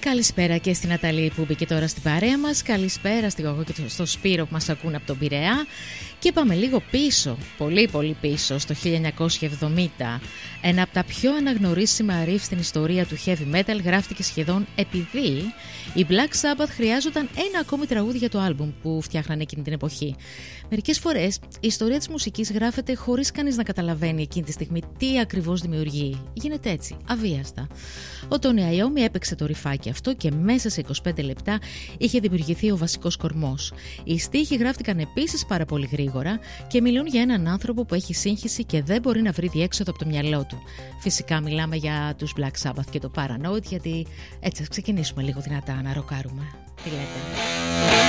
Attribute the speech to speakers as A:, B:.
A: Καλησπέρα και στην Ναταλή που μπήκε τώρα στην παρέα μας. Καλησπέρα στη Γογό και στο Σπύρο που μας ακούν από τον Πειραιά. Και πάμε λίγο πίσω, πολύ πολύ πίσω, στο 1970. Ένα από τα πιο αναγνωρίσιμα riff στην ιστορία του heavy metal γράφτηκε σχεδόν επειδή οι Black Sabbath χρειάζονταν ένα ακόμη τραγούδι για το άλμπουμ που φτιάχνανε εκείνη την εποχή. Μερικές φορές η ιστορία της μουσικής γράφεται χωρίς κανείς να καταλαβαίνει εκείνη τη στιγμή τι ακριβώς δημιουργεί. Γίνεται έτσι, αβίαστα. Ο Τόνι Αϊόμι έπαιξε το ριφάκι αυτό και μέσα σε 25 λεπτά είχε δημιουργηθεί ο βασικός κορμός. Οι στίχοι γράφτηκαν επίσης πάρα πολύ γρήγορα και μιλούν για έναν άνθρωπο που έχει σύγχυση και δεν μπορεί να βρει διέξοδο από το μυαλό του. Φυσικά μιλάμε για τους Black Sabbath και το Paranoid, γιατί έτσι ας ξεκινήσουμε λίγο δυνατά να ροκάρουμε. Τι λέτε?